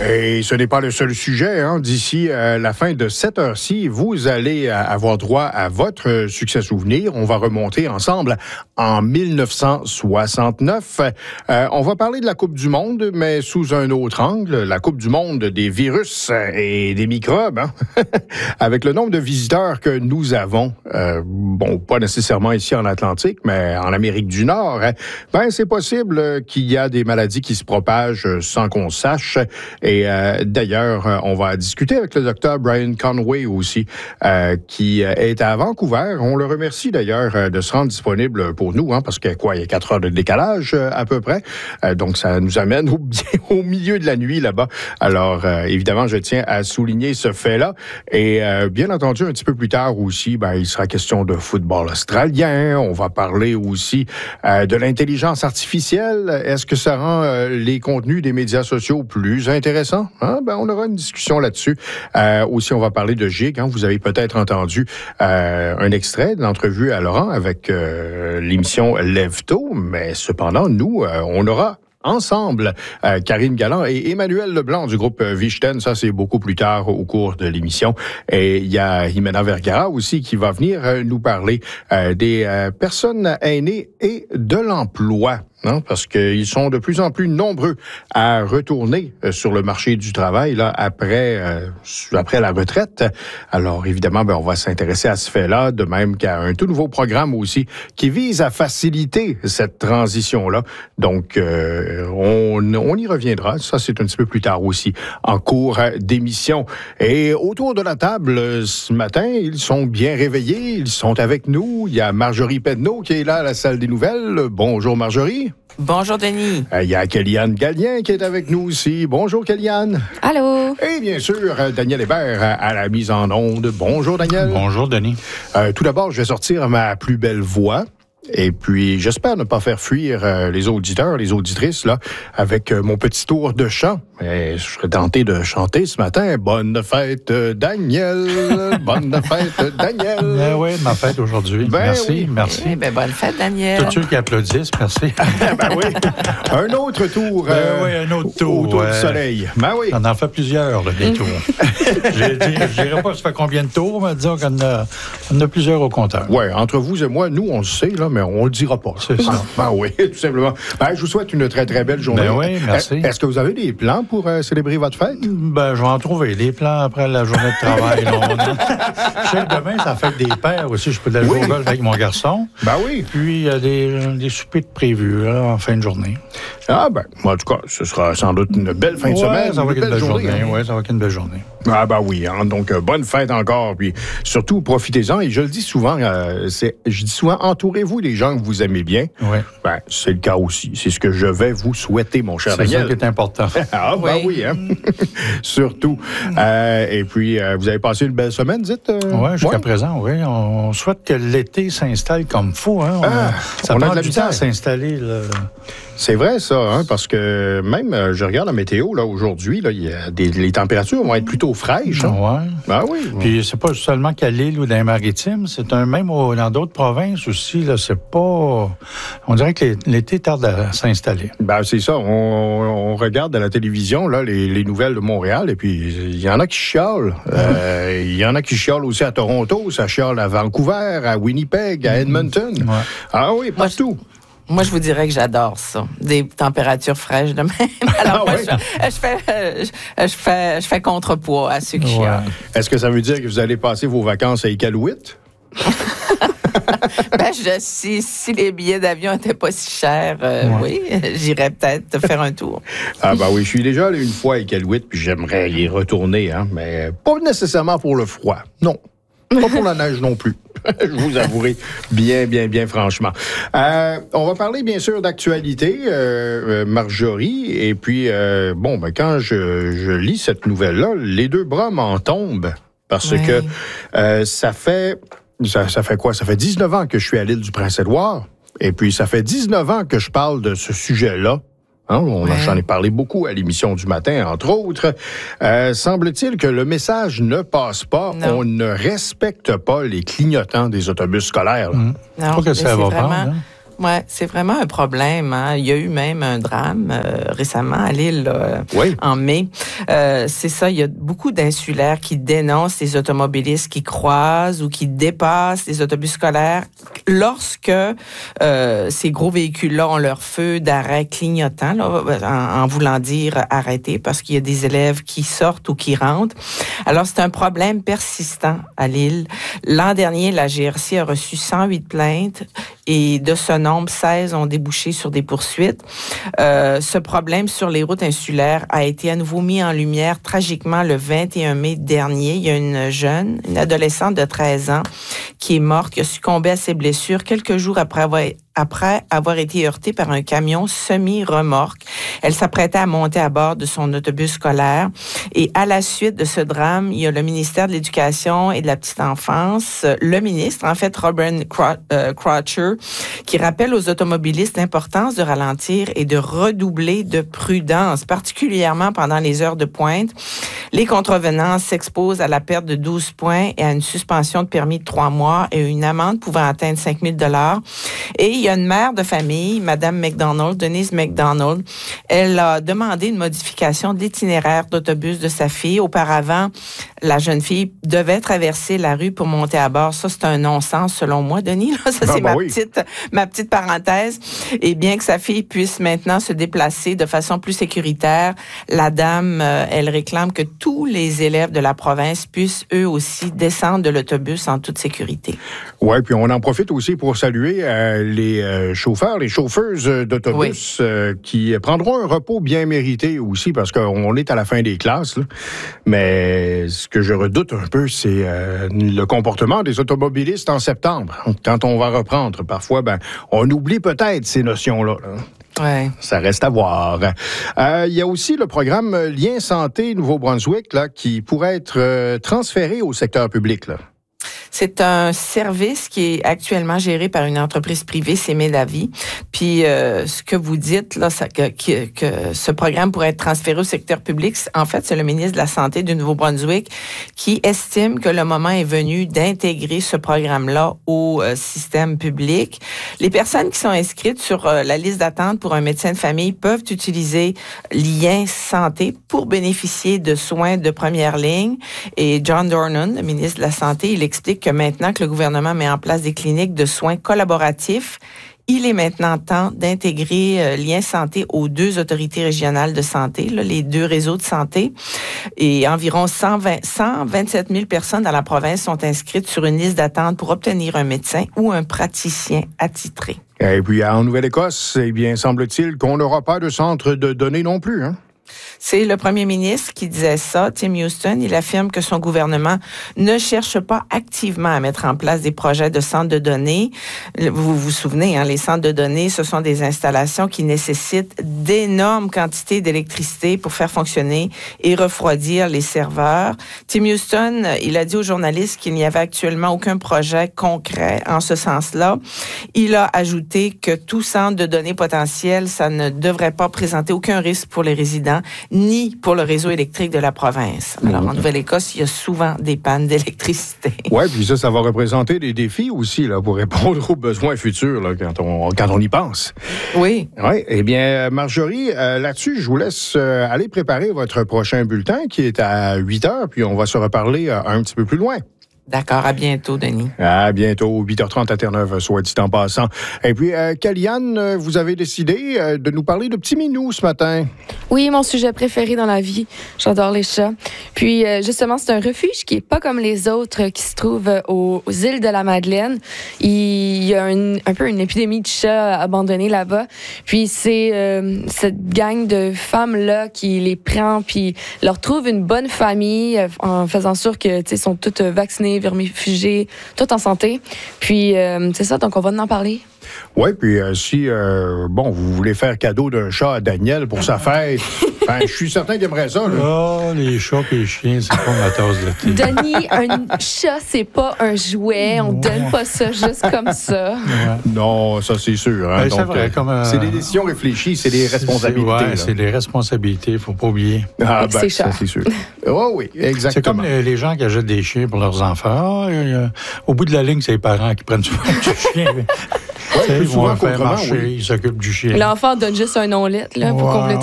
Et ce n'est pas le seul sujet. Hein. D'ici la fin de cette heure-ci, vous allez avoir droit à votre succès souvenir. On va remonter ensemble en 1969. On va parler de la Coupe du Monde, mais sous un autre angle. La Coupe du Monde des virus et des microbes. Hein. Avec le nombre de visiteurs que nous avons, bon, pas nécessairement ici en Atlantique, mais en Amérique du Nord, ben c'est possible qu'il y a des maladies qui se propagent sans qu'on sache. Et d'ailleurs, on va discuter avec le docteur Brian Conway aussi, qui est à Vancouver. On le remercie d'ailleurs de se rendre disponible pour nous, hein, parce qu'il y a 4 heures de décalage à peu près. Donc, ça nous amène au milieu de la nuit là-bas. Alors, évidemment, je tiens à souligner ce fait-là. Et bien entendu, un petit peu plus tard aussi, ben, il sera question de football australien. On va parler aussi de l'intelligence artificielle. Est-ce que ça rend les contenus des médias sociaux plus intéressants? Hein? Ben, on aura une discussion là-dessus. Aussi, on va parler de GIG. Hein? Vous avez peut-être entendu un extrait de l'entrevue à Laurent avec l'émission Lève-Tôt, mais cependant, nous, on aura ensemble, Karine Galland et Emmanuel Leblanc du groupe Vichten. Ça, c'est beaucoup plus tard au cours de l'émission. Et il y a Jimena Vergara aussi qui va venir nous parler des personnes aînées et de l'emploi. Non, parce qu'ils sont de plus en plus nombreux à retourner sur le marché du travail là, après la retraite. Alors, évidemment, ben, on va s'intéresser à ce fait-là, de même qu'à un tout nouveau programme aussi qui vise à faciliter cette transition-là. Donc, on y reviendra. Ça, c'est un petit peu plus tard aussi, en cours d'émission. Et autour de la table, ce matin, ils sont bien réveillés. Ils sont avec nous. Il y a Marjorie Pedneau qui est là à la salle des nouvelles. Bonjour, Marjorie. Bonjour, Denis. Il y a Kellyanne Gallien qui est avec nous aussi. Bonjour, Kellyanne. Allô. Et bien sûr, Daniel Hébert à la mise en onde. Bonjour, Daniel. Bonjour, Denis. Tout d'abord, je vais sortir ma plus belle voix. Et puis, j'espère ne pas faire fuir les auditeurs, les auditrices, là, avec mon petit tour de chant. Et je serais tenté de chanter ce matin. Bonne fête, Daniel! Bonne fête, Daniel! Ben oui, ma fête aujourd'hui. Ben merci, oui. merci. Eh ben, bonne fête, Daniel. Tous ceux qui applaudissent, merci. Ben oui. Un autre tour. Oui, un autre tour. Autour du soleil. Ben oui. On en fait plusieurs, là, des tours. Je ne dirais pas ça fait combien de tours, mais disons qu'on en a plusieurs au compteur. Oui, entre vous et moi, nous, on le sait, là, mais on le dira pas. C'est ça. Ben oui, tout simplement. Ben, je vous souhaite une très, très belle journée. Ben oui, merci. Est-ce que vous avez des plans pour célébrer votre fête? Ben, je vais en trouver. Les plans après la journée de travail. Je sais que demain, ça fait des pères aussi. Je peux aller jouer au golf avec mon garçon. Ben oui. Puis, il y a des soupers de prévus là, en fin de journée. Ah ben, en tout cas, ce sera sans doute une belle fin de semaine. Ça va être une belle journée. Hein? Oui, ça va être une belle journée. Ah ben oui, hein? Donc bonne fête encore, puis surtout profitez-en. Et je le dis souvent, entourez-vous des gens que vous aimez bien. Oui. Ben c'est le cas aussi. C'est ce que je vais vous souhaiter, mon cher Daniel. C'est ça qui est important. Ah ben oui, hein. Surtout. Et puis vous avez passé une belle semaine, dites. Oui, jusqu'à présent, oui. On souhaite que l'été s'installe comme faut. Hein. Ça on prend a de la du temps à misère. s'installer. Là. C'est vrai, ça, hein, parce que même, je regarde la météo, là, aujourd'hui, là, les températures vont être plutôt fraîches. Hein? Oui. Ah oui. Puis c'est pas seulement qu'à l'île ou dans les maritimes, même dans d'autres provinces aussi, là, c'est pas... On dirait que l'été tarde à s'installer. Ben, c'est ça. On regarde à la télévision, là, les nouvelles de Montréal, et puis il y en a qui chialent. Il y en a qui chialent aussi à Toronto, ça chiale à Vancouver, à Winnipeg, à Edmonton. Ouais. Ah oui, partout. Moi, je vous dirais que j'adore ça. Des températures fraîches de même. Alors, moi, je fais contrepoids à ceux qui chialent. Est-ce que ça veut dire que vous allez passer vos vacances à Iqaluit? Ben, si les billets d'avion n'étaient pas si chers, oui, j'irais peut-être faire un tour. Ah ben oui, je suis déjà allé une fois à Iqaluit, puis j'aimerais y retourner, hein, mais pas nécessairement pour le froid. Non. Pas pour la neige non plus. Je vous avouerai bien franchement. On va parler bien sûr d'actualité, Marjorie. Et puis, quand je lis cette nouvelle-là, les deux bras m'en tombent. Parce que ça fait quoi? Ça fait 19 ans que je suis à l'île du Prince-Édouard. Et puis, ça fait 19 ans que je parle de ce sujet-là. Hein, j'en ai parlé beaucoup à l'émission du matin, entre autres. Semble-t-il que le message ne passe pas. Non. On ne respecte pas les clignotants des autobus scolaires. Là. Non, Pas que ça va prendre. Hein? Ouais, c'est vraiment un problème. Hein. Il y a eu même un drame récemment à Lille, en mai. C'est ça, il y a beaucoup d'insulaires qui dénoncent les automobilistes qui croisent ou qui dépassent les autobus scolaires lorsque ces gros véhicules-là ont leur feu d'arrêt clignotant, là, en voulant dire arrêter, parce qu'il y a des élèves qui sortent ou qui rentrent. Alors, c'est un problème persistant à Lille. L'an dernier, la GRC a reçu 108 plaintes et de ce nombre, 16 ont débouché sur des poursuites. Ce problème sur les routes insulaires a été à nouveau mis en lumière tragiquement le 21 mai dernier. Il y a une adolescente de 13 ans qui est morte, qui a succombé à ses blessures quelques jours après avoir été heurtée par un camion semi-remorque. Elle s'apprêtait à monter à bord de son autobus scolaire. Et à la suite de ce drame, il y a le ministère de l'Éducation et de la Petite Enfance, le ministre, en fait, Robert Croucher, qui rappelle aux automobilistes l'importance de ralentir et de redoubler de prudence, particulièrement pendant les heures de pointe. Les contrevenants s'exposent à la perte de 12 points et à une suspension de permis de 3 mois et une amende pouvant atteindre 5 000 $. Et il y a une mère de famille, Mme McDonald, Denise McDonald. Elle a demandé une modification de l'itinéraire d'autobus de sa fille. Auparavant, la jeune fille devait traverser la rue pour monter à bord. Ça, c'est un non-sens, selon moi, Denis. Là, ça, c'est ma petite parenthèse. Et bien que sa fille puisse maintenant se déplacer de façon plus sécuritaire, la dame, elle réclame que tous les élèves de la province puissent eux aussi descendre de l'autobus en toute sécurité. Oui, puis on en profite aussi pour saluer les chauffeurs, les chauffeuses d'autobus qui prendront un repos bien mérité aussi parce qu'on est à la fin des classes. Là. Mais ce que je redoute un peu, c'est le comportement des automobilistes en septembre. Quand on va reprendre, parfois, on oublie peut-être ces notions-là. Ouais. Ça reste à voir. Il y a aussi le programme Lien Santé Nouveau-Brunswick là, qui pourrait être transféré au secteur public. Là. C'est un service qui est actuellement géré par une entreprise privée, c'est Médavie. Puis, ce que vous dites, là, que ce programme pourrait être transféré au secteur public, en fait, c'est le ministre de la Santé du Nouveau-Brunswick qui estime que le moment est venu d'intégrer ce programme-là au système public. Les personnes qui sont inscrites sur la liste d'attente pour un médecin de famille peuvent utiliser Lien Santé pour bénéficier de soins de première ligne. Et John Dornan, le ministre de la Santé, il explique que maintenant que le gouvernement met en place des cliniques de soins collaboratifs, il est maintenant temps d'intégrer Lien Santé aux 2 autorités régionales de santé, là, les 2 réseaux de santé. Et environ 127 000 personnes dans la province sont inscrites sur une liste d'attente pour obtenir un médecin ou un praticien attitré. Et puis, en Nouvelle-Écosse, eh bien, semble-t-il qu'on n'aura pas de centre de données non plus, hein? C'est le premier ministre qui disait ça, Tim Houston. Il affirme que son gouvernement ne cherche pas activement à mettre en place des projets de centres de données. Vous vous souvenez, hein, les centres de données, ce sont des installations qui nécessitent d'énormes quantités d'électricité pour faire fonctionner et refroidir les serveurs. Tim Houston, il a dit aux journalistes qu'il n'y avait actuellement aucun projet concret en ce sens-là. Il a ajouté que tout centre de données potentiel, ça ne devrait pas présenter aucun risque pour les résidents ni pour le réseau électrique de la province. Alors, en Nouvelle-Écosse, il y a souvent des pannes d'électricité. Oui, puis ça va représenter des défis aussi là, pour répondre aux besoins futurs là, quand on y pense. Oui. Oui, eh bien, Marjorie, là-dessus, je vous laisse aller préparer votre prochain bulletin qui est à 8 heures, puis on va se reparler un petit peu plus loin. D'accord, à bientôt, Denis. À bientôt, 8h30 à Terre-Neuve, soit dit en passant. Et puis, Kellyanne, vous avez décidé de nous parler de petits minous ce matin. Oui, mon sujet préféré dans la vie. J'adore les chats. Puis, justement, c'est un refuge qui est pas comme les autres qui se trouvent aux îles de la Madeleine. Il y a un peu une épidémie de chats abandonnés là-bas. Puis, c'est cette gang de femmes-là qui les prend puis leur trouve une bonne famille en faisant sûr que, tu sais, sont toutes vaccinées, vermifugés, tout en santé. Puis, c'est ça, donc on va en parler. Oui, puis si, vous voulez faire cadeau d'un chat à Daniel pour sa fête, je suis certain qu'il aimerait ça. Là. Oh, les chats et les chiens, c'est pas ma tasse de thé. Denis, un chat, c'est pas un jouet. On donne pas ça juste comme ça. Ouais. Non, ça, c'est sûr. Hein, donc, c'est vrai, c'est des décisions réfléchies, c'est des responsabilités. Oui, c'est des responsabilités, il ne faut pas oublier. Ah, c'est cher. Ça, c'est sûr. Oh, oui, exactement. C'est comme les gens qui achètent des chiens pour leurs enfants. Au bout de la ligne, c'est les parents qui prennent soin du chien. Ouais, plus Ils vont souvent le faire qu'autrement, marcher, oui. ils s'occupent du chien. L'enfant donne juste un nom lettre là, pour compléter